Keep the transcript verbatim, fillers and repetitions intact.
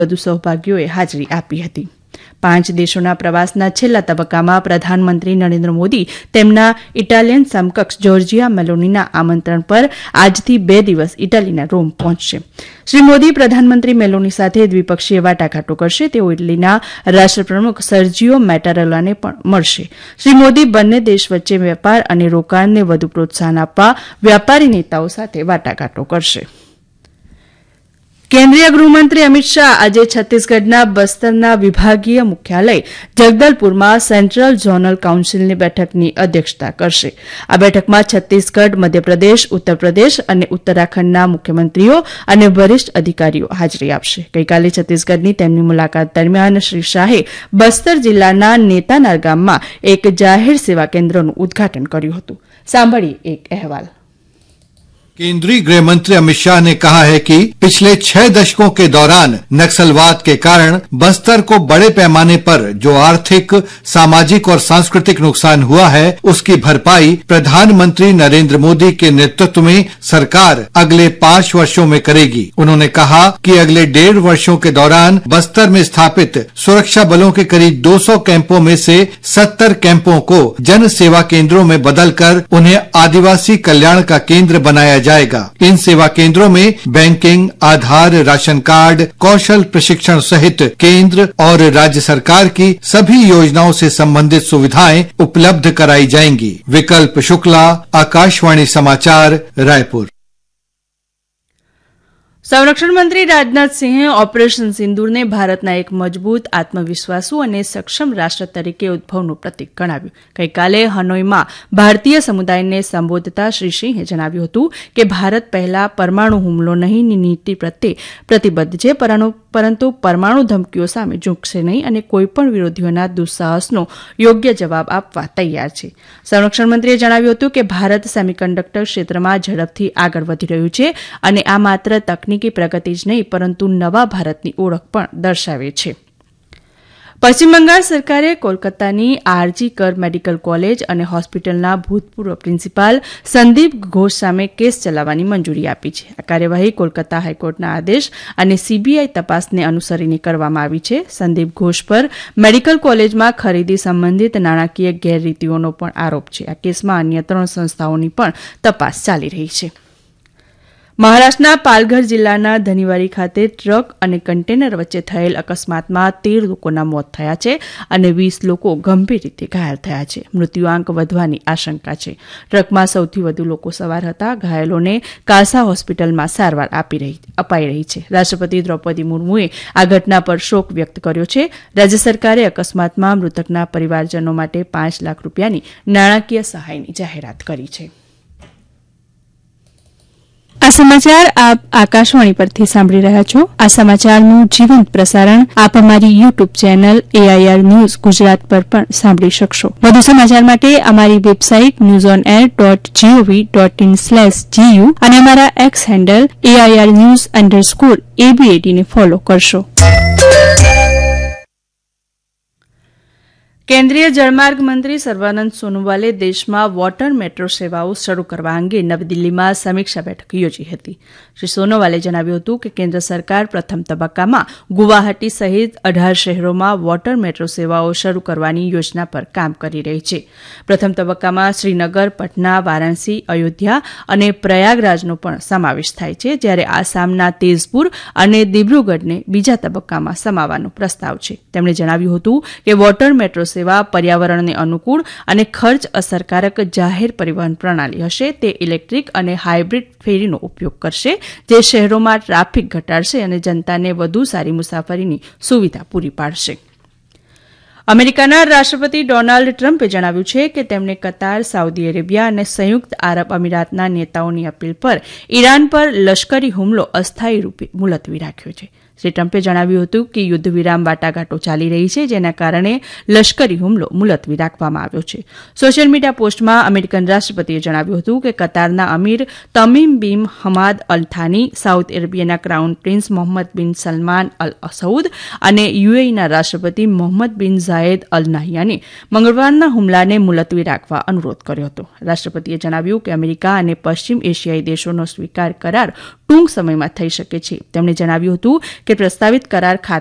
વધુ સહભાગીઓએ હાજરી આપી હતી. પાંચ દેશોના પ્રવાસના છેલ્લા તબક્કામાં પ્રધાનમંત્રી નરેન્દ્ર મોદી તેમના ઇટાલિયન સમકક્ષ જોર્જિયા મેલોનીના આમંત્રણ પર આજથી બે દિવસ ઇટાલીના રોમ પહોંચશે. શ્રી મોદી પ્રધાનમંત્રી મેલોની સાથે દ્વિપક્ષીય વાટાઘાટો કરશે. તેઓ ઇટલીના રાષ્ટ્રપ્રમુખ સર્જિયો મેટારેલાને પણ મળશે. શ્રી મોદી બંને દેશ વચ્ચે વેપાર અને રોકાણને વધુ પ્રોત્સાહન આપવા વ્યાપારી નેતાઓ સાથે વાટાઘાટો કરશે. કેન્દ્રીય ગૃહમંત્રી અમિત શાહ આજે છત્તીસગઢના બસ્તરના વિભાગીય મુખ્યાલય જગદલપુરમાં સેન્ટ્રલ ઝોનલ કાઉન્સિલની બેઠકની અધ્યક્ષતા કરશે. આ બેઠકમાં છત્તીસગઢ, મધ્યપ્રદેશ, ઉત્તરપ્રદેશ અને ઉત્તરાખંડના મુખ્યમંત્રીઓ અને વરિષ્ઠ અધિકારીઓ હાજરી આપશે. ગઈકાલે છત્તીસગઢની તેમની મુલાકાત દરમિયાન શ્રી શાહે બસ્તર જિલ્લાના નેતાનાર ગામમાં એક જાહેર સેવા કેન્દ્રનું ઉદઘાટન કર્યું હતું. સાંભળીએ એક અહેવાલ. केंद्रीय गृह मंत्री अमित शाह ने कहा है कि पिछले छह दशकों के दौरान नक्सलवाद के कारण बस्तर को बड़े पैमाने पर जो आर्थिक, सामाजिक और सांस्कृतिक नुकसान हुआ है, उसकी भरपाई प्रधानमंत्री नरेंद्र मोदी के नेतृत्व में सरकार अगले पांच वर्षों में करेगी. उन्होंने कहा कि अगले डेढ़ वर्षों के दौरान बस्तर में स्थापित सुरक्षा बलों के करीब दो सौ कैंपों में से सत्तर कैंपों को जन सेवा केंद्रों में बदलकर उन्हें आदिवासी कल्याण का केंद्र बनाया जाएगा. इन सेवा केंद्रों में बैंकिंग, आधार, राशन कार्ड, कौशल प्रशिक्षण सहित केंद्र और राज्य सरकार की सभी योजनाओं से संबंधित सुविधाएं उपलब्ध कराई जाएंगी. विकल्प शुक्ला, आकाशवाणी समाचार, रायपुर. સંરક્ષણ મંત્રી રાજનાથસિંહે ઓપરેશન સિંદૂરને ભારતના એક મજબૂત, આત્મવિશ્વાસુ અને સક્ષમ રાષ્ટ્ર તરીકે ઉદ્ભવનું પ્રતીક ગણાવ્યું. ગઈકાલે હનોઈમાં ભારતીય સમુદાયને સંબોધતા શ્રી સિંહે જણાવ્યું હતું કે ભારત પહેલા પરમાણુ હુમલો નહીંની નીતિ પ્રત્યે પ્રતિબદ્ધ છે, પરંતુ પરમાણુ ધમકીઓ સામે ઝૂકશે નહીં અને કોઈપણ વિરોધીઓના દુસ્સાહસનો યોગ્ય જવાબ આપવા તૈયાર છે. સંરક્ષણ મંત્રીએ જણાવ્યું હતું કે ભારત સેમિકન્ડક્ટર ક્ષેત્રમાં ઝડપથી આગળ વધી રહ્યું છે અને આ માત્ર તકનીકી પ્રગતિ જ નહીં પરંતુ નવા ભારતની ઓળખ પણ દર્શાવે છે. પશ્ચિમ બંગાળ સરકારે કોલકાતાની આરજી કર મેડિકલ કોલેજ અને હોસ્પિટલના ભૂતપૂર્વ પ્રિન્સિપાલ સંદીપ ઘોષ સામે કેસ ચલાવવાની મંજૂરી આપી છે. આ કાર્યવાહી કોલકાતા હાઈકોર્ટના આદેશ અને સીબીઆઈ તપાસને અનુસરીને કરવામાં આવી છે. સંદીપ ઘોષ પર મેડિકલ કોલેજમાં ખરીદી સંબંધિત નાણાકીય ગેરરીતિઓનો પણ આરોપ છે. આ કેસમાં અન્ય ત્રણ સંસ્થાઓની પણ તપાસ ચાલી રહી છે. મહારાષ્ટ્રના પાલઘર જિલ્લાના ધનીવારી ખાતે ટ્રક અને કન્ટેનર વચ્ચે થયેલ અકસ્માતમાં તેર લોકોના મોત થયા છે અને વીસ લોકો ગંભીર રીતે ઘાયલ થયા છે. મૃત્યુઆંક વધવાની આશંકા છે. ટ્રકમાં સૌથી વધુ લોકો સવાર હતા. ઘાયલોને કાસા હોસ્પિટલમાં સારવાર આપી રહી અપાઈ રહી છે. રાષ્ટ્રપતિ દ્રૌપદી મુર્મુએ આ ઘટના પર શોક વ્યક્ત કર્યો છે. રાજ્ય સરકારે અકસ્માતમાં મૃતકના પરિવારજનો માટે પાંચ લાખ રૂપિયાની નાણાકીય સહાયની જાહેરાત કરી છે. આ સમાચાર આપ આકાશવાણી પરથી સાંભળી રહ્યા છો. આ સમાચારનું જીવંત પ્રસારણ આપ અમારી YouTube channel AIR news Gujarat પર પણ સાંભળી શકશો. વધુ સમાચાર માટે અમારી website news on air dot GOV dot in slash GU અને અમારા x handle AIR news underscore એબીએટીને follow કરશો. કેન્દ્રીય જળમાર્ગ મંત્રી સર્વાનંદ સોનોવાલે દેશમાં વોટર મેટ્રો સેવાઓ શરૂ કરવા અંગે નવી દિલ્હીમાં સમીક્ષા બેઠક યોજી હતી. શ્રી સોનોવાલે જણાવ્યું હતું કે કેન્દ્ર સરકાર પ્રથમ તબક્કામાં ગુવાહાટી સહિત અઢાર શહેરોમાં વોટર મેટ્રો સેવાઓ શરૂ કરવાની યોજના પર કામ કરી રહી છે. પ્રથમ તબક્કામાં શ્રીનગર, પટના, વારાણસી, અયોધ્યા અને પ્રયાગરાજનો પણ સમાવેશ થાય છે, જ્યારે આસામના તેઝપુર અને દિબ્રુગઢને બીજા તબક્કામાં સમાવવાનો પ્રસ્તાવ છે. તેમણે જણાવ્યું હતું કે વોટર મેટ્રો સેવા પર્યાવરણને અનુકૂળ અને ખર્ચ અસરકારક જાહેર પરિવહન પ્રણાલી હશે. તે ઇલેક્ટ્રિક અને હાઇબ્રિડ ફેરીનો ઉપયોગ કરશે, જે શહેરોમાં ટ્રાફિક ઘટાડશે અને જનતાને વધુ સારી મુસાફરીની સુવિધા પૂરી પાડશે. અમેરિકાના રાષ્ટ્રપતિ ડોનાલ્ડ ટ્રમ્પે જણાવ્યું છે કે તેમણે કતાર, સાઉદી અરેબિયા અને સંયુક્ત આરબ અમીરાતના નેતાઓની અપીલ પર ઈરાન પર લશ્કરી હુમલો અસ્થાયી રૂપે મુલતવી રાખ્યો છે. શ્રી ટ્રમ્પે જણાવ્યું હતું કે યુદ્ધ વિરામ વાટાઘાટો ચાલી રહી છે, જેના કારણે લશ્કરી હુમલો મુલતવી રાખવામાં આવ્યો છે. સોશિયલ મીડિયા પોસ્ટમાં અમેરિકન રાષ્ટ્રપતિએ જણાવ્યું હતું કે કતારના અમીર તમીમ બિન હમાદ અલ થાની, સાઉદી અરેબિયાના ક્રાઉન પ્રિન્સ મોહમ્મદ બિન સલમાન અલ સઉદ અને યુએઈના રાષ્ટ્રપતિ મોહમ્મદ બિન ઝાયેદ અલ નહયાને મંગળવારના હુમલાને મુલતવી રાખવા અનુરોધ કર્યો હતો. રાષ્ટ્રપતિએ જણાવ્યું કે અમેરિકા અને પશ્ચિમ એશિયાઈ દેશોનો સ્વીકાર કરાર ટૂંક સમયમાં થઈ શકે છે. તેમણે જણાવ્યું હતું કે કે પ્રસ્તાવિત કરાર